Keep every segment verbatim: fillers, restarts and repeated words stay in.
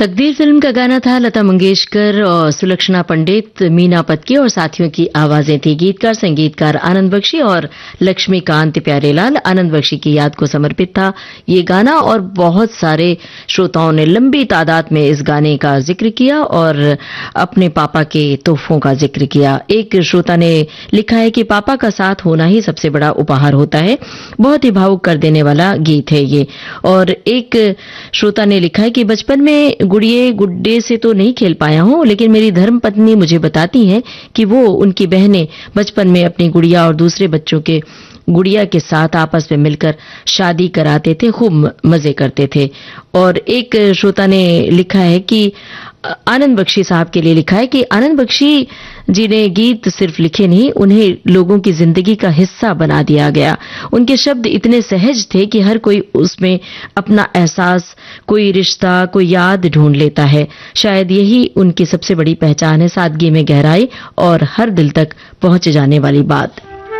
तकदीर फिल्म का गाना था। लता मंगेशकर और सुलक्षणा पंडित, मीना पत्की और साथियों की आवाजें थी। गीतकार संगीतकार आनंद बख्शी और लक्ष्मीकांत प्यारेलाल। आनंद बख्शी की याद को समर्पित था ये गाना और बहुत सारे श्रोताओं ने लंबी तादाद में इस गाने का जिक्र किया और अपने पापा के तोहफों का जिक्र किया। एक श्रोता ने लिखा है कि पापा का साथ होना ही सबसे बड़ा उपहार होता है। बहुत ही भावुक कर देने वाला गीत है ये। और एक श्रोता ने लिखा है कि बचपन में गुड़िए गुड्डे से तो नहीं खेल पाया हूं, लेकिन मेरी धर्मपत्नी मुझे बताती हैं कि वो उनकी बहनें बचपन में अपनी गुड़िया और दूसरे बच्चों के गुड़िया के साथ आपस में मिलकर शादी कराते थे, खूब मजे करते थे। और एक श्रोता ने लिखा है कि आनंद बख्शी साहब के लिए लिखा है कि आनंद बख्शी जी ने गीत सिर्फ लिखे नहीं, उन्हें लोगों की जिंदगी का हिस्सा बना दिया गया। उनके शब्द इतने सहज थे कि हर कोई उसमें अपना एहसास, कोई रिश्ता, कोई याद ढूंढ लेता है। शायद यही उनकी सबसे बड़ी पहचान है, सादगी में गहराई और हर दिल तक पहुंच जाने वाली बात।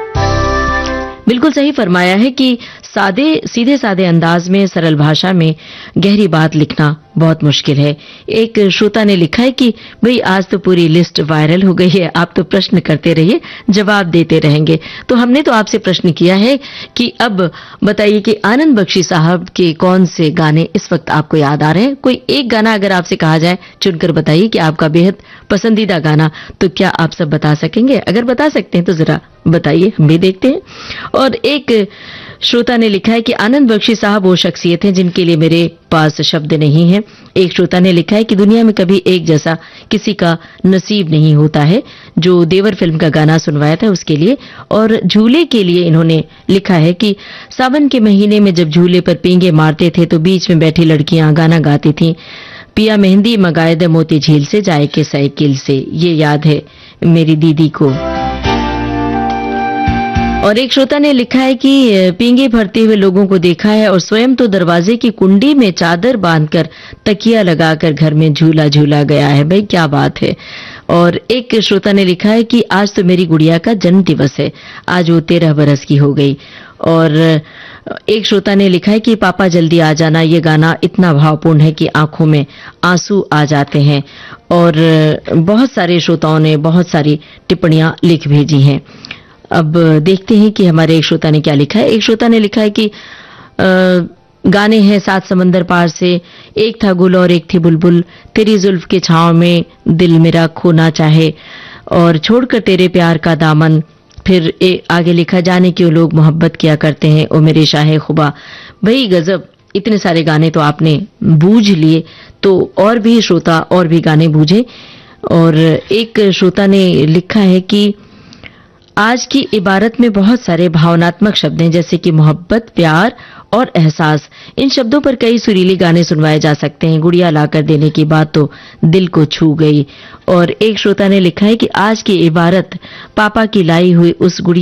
बिल्कुल सही फरमाया है कि सादे सीधे सादे अंदाज में, सरल भाषा में गहरी बात लिखना बहुत मुश्किल है। एक श्रोता ने लिखा है कि भाई आज तो पूरी लिस्ट वायरल हो गई है, आप तो प्रश्न करते रहिए, जवाब देते रहेंगे। तो हमने तो आपसे प्रश्न किया है कि अब बताइए कि आनंद बख्शी साहब के कौन से गाने इस वक्त आपको याद आ रहे हैं। कोई एक गाना अगर आपसे कहा जाए चुनकर बताइए कि आपका बेहद पसंदीदा गाना, तो क्या आप सब बता सकेंगे? अगर बता सकते हैं तो जरा बताइए, हम भी देखते हैं। और एक श्रोता ने लिखा है कि आनंद बख्शी साहब वो शख्सियत हैं जिनके लिए मेरे पास शब्द नहीं है। एक श्रोता ने लिखा है कि दुनिया में कभी एक जैसा किसी का नसीब नहीं होता है, जो देवर फिल्म का गाना सुनवाया था उसके लिए। और झूले के लिए इन्होंने लिखा है कि सावन के महीने में जब झूले पर पींगे मारते थे तो बीच में बैठी लड़कियां गाना गाती थीं, पिया मेहंदी मंगाए दे मोती झील से, जाए के साइकिल से। ये याद है मेरी दीदी को। और एक श्रोता ने लिखा है कि पींगे भरते हुए लोगों को देखा है और स्वयं तो दरवाजे की कुंडी में चादर बांधकर तकिया लगाकर घर में झूला झूला गया है। भाई क्या बात है। और एक श्रोता ने लिखा है कि आज तो मेरी गुड़िया का जन्म दिवस है, आज वो तेरह बरस की हो गई। और एक श्रोता ने लिखा है कि पापा जल्दी आ जाना, ये गाना इतना भावपूर्ण है कि आंखों में आंसू आ जाते हैं। और बहुत सारे श्रोताओं ने बहुत सारी टिप्पणियां लिख भेजी हैं। अब देखते हैं कि हमारे एक श्रोता ने क्या लिखा है। एक श्रोता ने लिखा है कि आ, गाने हैं सात समंदर पार से, एक था गुल और एक थी बुलबुल, तेरी जुल्फ के छांव में दिल मेरा खोना चाहे, और छोड़कर तेरे प्यार का दामन। फिर ए, आगे लिखा, जाने क्यों लोग मोहब्बत किया करते हैं, ओ मेरे शाहे खुबा। भाई गजब, इतने सारे गाने तो आपने बूझ लिए, तो और भी श्रोता और भी गाने बूझे। और एक श्रोता ने लिखा है कि आज की इबारत में बहुत सारे भावनात्मक शब्द हैं, जैसे कि मोहब्बत, प्यार और एहसास। इन शब्दों पर कई सुरीले गाने सुनवाए जा सकते हैं। गुड़िया लाकर देने की बात तो दिल को छू गई। और एक श्रोता ने लिखा है कि आज की इबारत पापा की लाई हुई उस गुड़िया